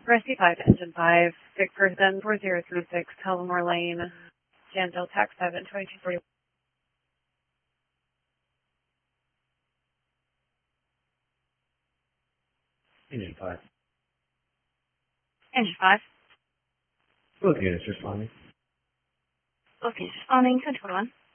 Rescue 5 to Engine 5, sick person 4036, Tullamore Lane, Janville, Tax 7, 2241. Engine 5. Engine 5. Both units responding. Both units responding, 1021.